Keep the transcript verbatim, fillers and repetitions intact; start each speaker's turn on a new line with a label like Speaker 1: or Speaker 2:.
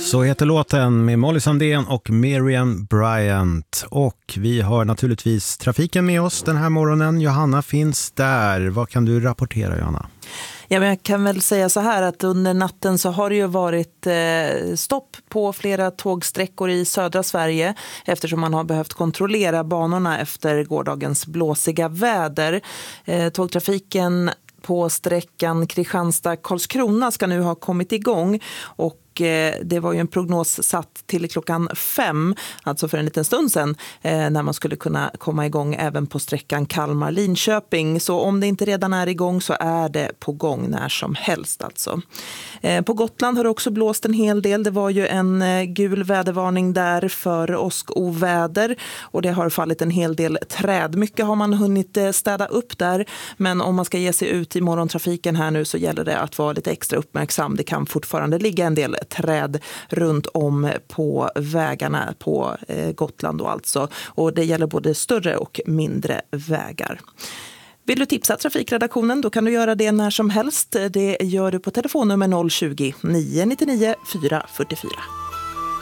Speaker 1: Så heter låten med Molly Sandén och Miriam Bryant. Och vi har naturligtvis trafiken med oss den här morgonen. Johanna finns där. Vad kan du rapportera, Johanna?
Speaker 2: Ja, men jag kan väl säga så här att under natten så har det ju varit eh, stopp på flera tågsträckor i södra Sverige eftersom man har behövt kontrollera banorna efter gårdagens blåsiga väder. Eh, tågtrafiken på sträckan Kristianstad-Karlskrona ska nu ha kommit igång och det var ju en prognos satt till klockan fem, alltså för en liten stund sedan, när man skulle kunna komma igång även på sträckan Kalmar-Linköping. Så om det inte redan är igång så är det på gång när som helst alltså. På Gotland har det också blåst en hel del. Det var ju en gul vädervarning där för åskoväder och det har fallit en hel del träd. Mycket har man hunnit städa upp där, men om man ska ge sig ut i morgontrafiken här nu så gäller det att vara lite extra uppmärksam. Det kan fortfarande ligga en del träd runt om på vägarna på Gotland och alltså. Och det gäller både större och mindre vägar. Vill du tipsa trafikredaktionen, då kan du göra det när som helst. Det gör du på telefonnummer noll tjugo, nio nio nio, fyra fyra fyra.